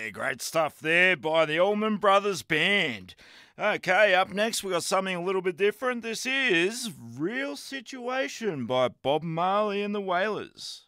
Yeah, great stuff there by the Allman Brothers Band. Okay, up next we got something a little bit different. This is Real Situation by Bob Marley and the Wailers.